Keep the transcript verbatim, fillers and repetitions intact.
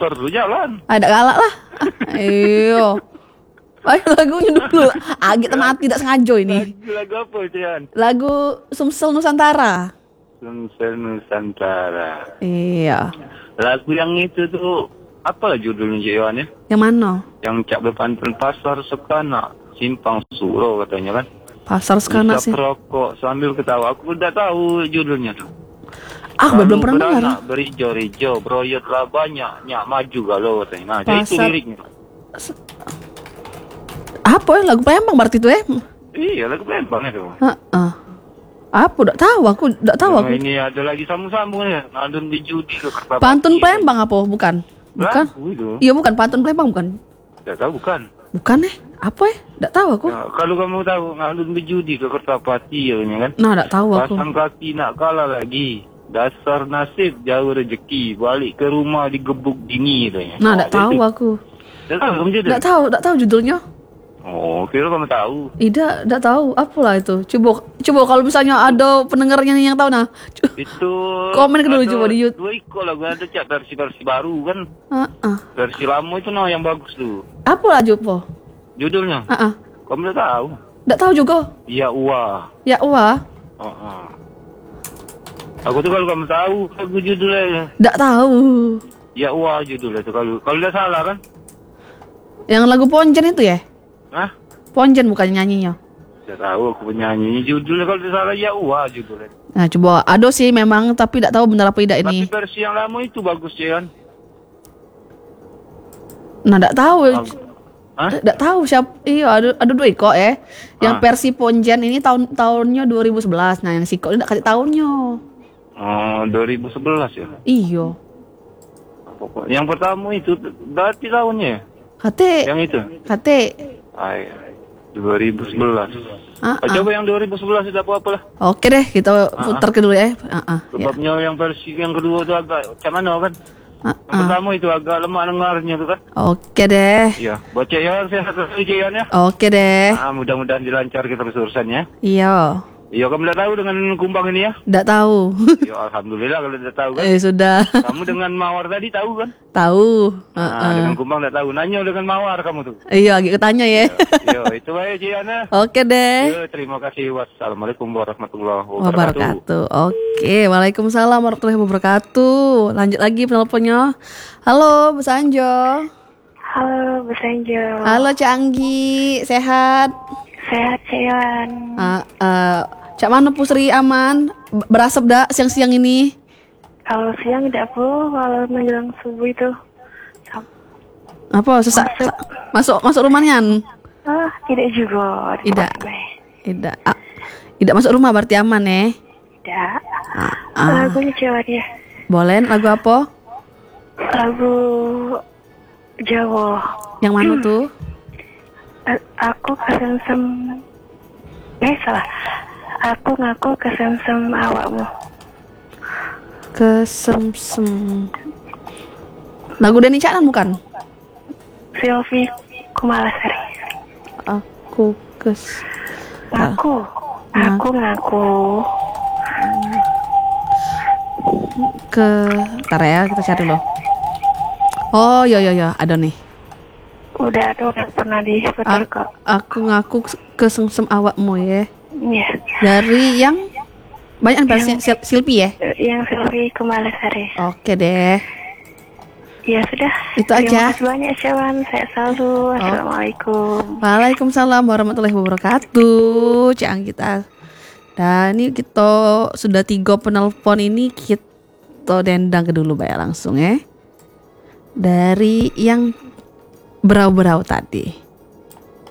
motor tuh jalan. Ada galak lah. Ayo. Ayo lagunya dulu. Agak mati tidak sengaja ini. Lagu, lagu apa Cian? Lagu Sumsel Nusantara. Sumsel Nusantara. Iya. Lagu yang itu tuh apa judulnya Cian ya? Yang mana? Yang Cak Bepantun Pasar Sekana, Simpang Suro katanya kan? Pasar Sekana Bisa sih. perokok sambil ketawa. Aku udah tahu judulnya tuh. Ah, gue belum pernah dengar. Beranak berijo-rijo, broyotlah banyak, nyak maju galau katanya. Nah, jadi itu Pasar- liriknya. Apa ya lagu Palembang berarti itu ya? Iya, lagu Palembang itu. Heeh. Apa udah tahu aku, udah tahu Nah, aku. ini ada lagi sambung-sambung ya. Ngadun di judi ke Kertapati. Pantun Palembang apa? Bukan. Bukan. Lagu itu. Iya bukan pantun Palembang bukan. Tidak tahu bukan. Bukan eh. Apa ya? Enggak tahu aku. Ya, kalau kamu tahu ngadun di judi ke Kertapati ya kan. Nah, enggak tahu aku. Pasang kaki nak kalah lagi. Dasar nasib jauh rezeki. Balik ke rumah digebuk dini katanya. Nah, enggak tahu itu. aku. Tidak tahu kamu judul? Enggak tahu, enggak tahu judulnya. Oh, kira kamu tahu. Tidak, enggak tahu. Apalah itu? Coba coba kalau misalnya ada pendengarnya yang tahu nah. Co- Itu Komen ke dulu ada coba di YouTube. Dua iko lagu ada cak versi-versi baru kan. Heeh. Versi lama itu nah yang bagus tuh. Apalah coba? Judulnya. Heeh. Kamu udah tahu? Enggak tahu juga. Iya Uwa. Ya wah, Oh, oh. Aku tuh kalau kamu tahu lagu judulnya. enggak tahu. Ya Uwa judulnya tuh kalau kalau udah salah kan? Yang lagu Ponjen itu ya? Hah? Ponjen bukan nyanyinya. Tidak tahu aku penyanyi judulnya kalau udah salah ya Uwa judulnya. Nah, coba ada sih memang tapi enggak tahu benar apa tidak Tapi ini. versi yang lama itu bagus ya kan? Nah, enggak tahu. Hah? Enggak tahu siapa. Iya, ada ada dua iko ya. Yang Ah. versi Ponjen ini tahun tahunnya dua ribu sebelas. Nah, yang Siko enggak kasih tahunnya. Oh, dua ribu sebelas ya. Iyo. Pokok- Yang pertama itu berarti tahunnya ya? K T. Yang itu. K T. Ay, dua ribu sebelas. Ah, Ah, coba yang dua ribu sebelas itu apa-apa lah. Oke deh, kita putar ke dulu ya. Ah, ah, ya. Sebabnya yang versi yang kedua itu agak macam mana kan? Ah, Yang pertama itu agak lemah dengarnya tuh kan? Oke deh. Iya. Buat Cik Yan, sehat terus Cik Yan ya. Oke deh. Ah, mudah-mudahan dilancar kita urusannya. Iya. Iya, kamu udah tahu dengan kumbang ini ya? Enggak tahu. Ya, alhamdulillah kalau udah tahu kan. eh sudah. Kamu dengan mawar tadi tahu kan? Tahu. Ah, Nah, ah. dengan kumbang udah tahu. Nanya dengan mawar kamu tuh. Iya, lagi ketanya ya. Yo, itu aja Cik Yan ya. Oke deh. Yo, terima kasih. Wassalamualaikum warahmatullahi wabarakatuh. Wabarakatuh. Oke, waalaikumsalam warahmatullahi wabarakatuh. Lanjut lagi penelponnya. Halo, Bu Sanjo. Halo, Bu Sanjo. Halo, Canggi. Sehat? Sehat, Cian. Ah, ah, Cak mana Pusri aman? B- Berasap dak siang-siang ini? Kalau siang tidak Bu, kalau menjelang subuh itu. Sam- Apa sesak Masuk. sa- masuk masuk rumahnya? Ah, tidak juga. Tidak. Tidak. Ah, tidak masuk rumah berarti aman ya? Tidak. Ah, ah. Lagunya Cian ya. Boleh lagu apa? Lagu Jawa. Yang mana tuh? A- aku kesemsem. Eh, salah. Aku ngaku kesemsem awakmu. Kesemsem. Lagu Deni Caknan bukan? Silvi Kumalasari. Aku kes Ngaku. Aku ngaku. ke Ntar ya kita cari loh. Oh iya iya iya ada nih. Udah tuh pernah diputar A- kok. aku ngaku kesengsem awakmu ya. Iya. Dari yang banyak versi Sil- Silpi ya. Yang Silvi Kumalasari. Oke deh. Ya sudah. Itu aja. Terima kasih banyak Syawan. Saya selalu. Assalamualaikum. Waalaikumsalam warahmatullahi wabarakatuh. Cang kita. Dan ini kita sudah tiga penelpon ini kita dendang ke dulu bayar langsung ya. Dari yang berau-berau tadi.